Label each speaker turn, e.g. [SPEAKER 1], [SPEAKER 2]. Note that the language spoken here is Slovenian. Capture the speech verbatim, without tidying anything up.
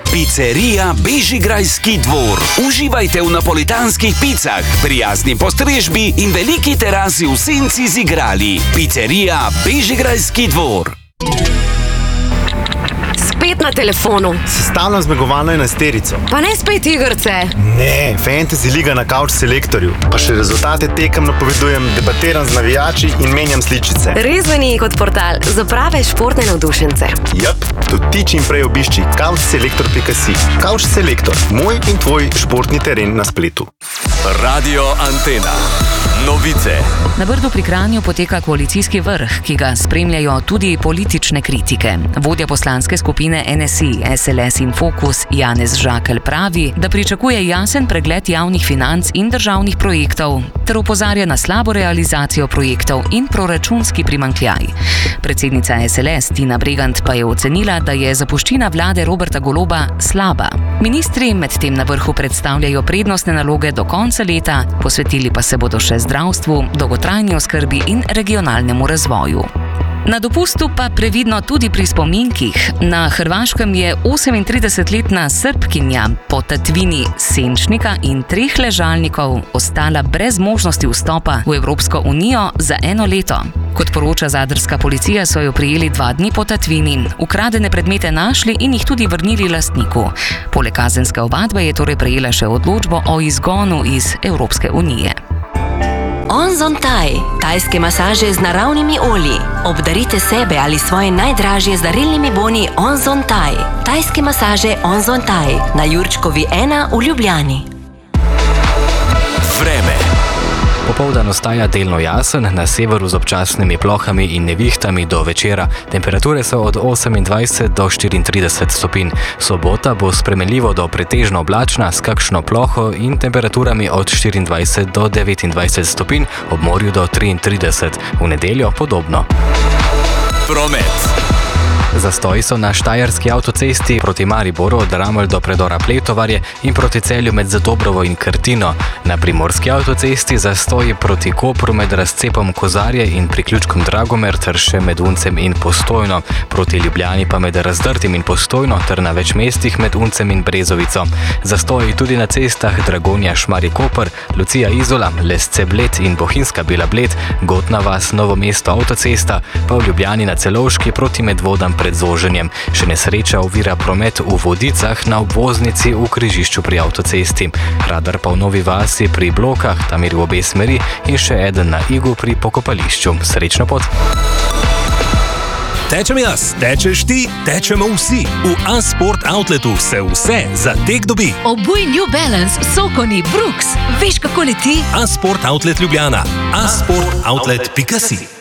[SPEAKER 1] Pizzerija Bežigrajski dvor. Uživajte v napolitanskih picah, prijazni postrežbi in veliki terasi v senci z igrali. Pizzerija Bežigrajski dvor.
[SPEAKER 2] Spet na telefonu.
[SPEAKER 3] Sestavljam zmagovalno enajsterico.
[SPEAKER 2] Pa ne spet igrce.
[SPEAKER 3] Ne, Fantasy liga na Couch Selektorju. Pa še rezultate tekem napovedujem, debatiram z navijači in menjam sličice.
[SPEAKER 2] Res zveni kot portal za prave športne navdušence.
[SPEAKER 3] Jep, tudi ti čim prej obišči couch selektor pika si. Couch Selektor, moj in tvoj športni teren na spletu.
[SPEAKER 1] Radio Antena. Novice.
[SPEAKER 4] Na Brdu pri Kranju poteka koalicijski vrh, ki ga spremljajo tudi politične kritike. Vodja poslanske skupine N S I, S L S in Fokus Janez Žakelj pravi, da pričakuje jasen pregled javnih financ in državnih projektov ter opozarja na slabo realizacijo projektov in proračunski primanjkljaj. Predsednica S L S Tina Bregant pa je ocenila, da je zapuščina vlade Roberta Goloba slaba. Ministri medtem na vrhu predstavljajo prednostne naloge do konca leta, posvetili pa se bodo še zdravstvu, dolgotrajni oskrbi in regionalnemu razvoju. Na dopustu pa previdno tudi pri spominkih. Na Hrvaškem je osemintridesetletna Srbkinja po tatvini senčnika in treh ležalnikov ostala brez možnosti vstopa v Evropsko unijo za eno leto. Kot poroča zadrska policija, so jo prijeli dva dni po tatvini, ukradene predmete našli in jih tudi vrnili lastniku. Poleg kazenske ovadbe je torej prejela še odločbo o izgonu iz Evropske unije.
[SPEAKER 5] Onzon Thai, tajske masaže z naravnimi olji. Obdarite sebe ali svoje najdražje z darilnimi boni Onzon Thai. Tajske masaže Onzon Thai na Jurčkovi ena v Ljubljani.
[SPEAKER 1] Vreme.
[SPEAKER 6] Popoldan ostaja delno jasen, na severu z občasnimi plohami in nevihtami do večera. Temperature so od osemindvajset do štiriintrideset stopinj. Sobota bo spremenljivo do pretežno oblačna s kakšno ploho in temperaturami od štiriindvajset do devetindvajset stopinj, ob morju do triintrideset. V nedeljo podobno.
[SPEAKER 1] Promet.
[SPEAKER 6] Zastoji so na štajerski avtocesti proti Mariboru od Ramelj do predora Pletovarje in proti Celju med Zadobrovo in Krtino. Na primorski avtocesti zastoji proti Kopru med razcepom Kozarje in priključkom Dragomer ter še med Uncem in Postojno. Proti Ljubljani pa med Razdrtim in Postojno ter na več mestih med Uncem in Brezovico. Zastoji tudi na cestah Dragonja Šmarje Koper, Lucija Izola, Lesce Bled in Bohinjska Bela Bled, Gotna vas Novo mesto avtocesta, pa v Ljubljani na Celovški proti Medvodam pred zoženjem. Še nesreča ovira promet v Vodicah na obvoznici v križišču pri avtocesti. Radar pa v Novi vasi pri Blokah, tam je v obe smeri, in še eden na Igu pri pokopališču. Srečno pot!
[SPEAKER 7] Tečem jaz, tečeš ti, tečemo vsi. V A-Sport Outletu se vse za tek dobi.
[SPEAKER 8] Obuj New Balance, Sokoni, Brooks. Veš, kako leti?
[SPEAKER 7] A-Sport Outlet Ljubljana. a sport outlet pika si.